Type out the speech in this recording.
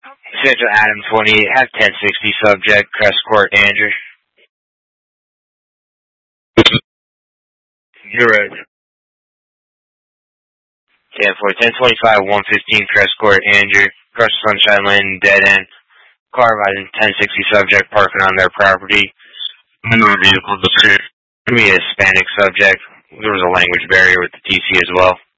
Schedule Adam 28, have 1060 subject, Crest Court, Andrew. You're right. 1025, 115, Crest Court, Andrew. Across Sunshine Lane, dead end. Car riding 1060 subject, parking on their property. Minor vehicle, the street. Be a Hispanic subject. There was a language barrier with the TC as well.